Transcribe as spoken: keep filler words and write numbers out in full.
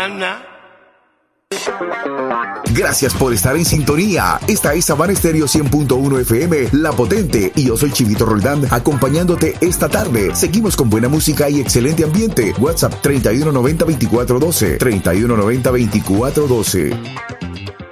Sabana. Gracias por estar en sintonía. Esta es Sabana Estéreo cien punto uno F M, La Potente, y yo soy Chivito Roldán, acompañándote esta tarde. Seguimos con buena música y excelente ambiente. WhatsApp treinta y uno noventa veinticuatro doce, treinta y uno noventa veinticuatro doce.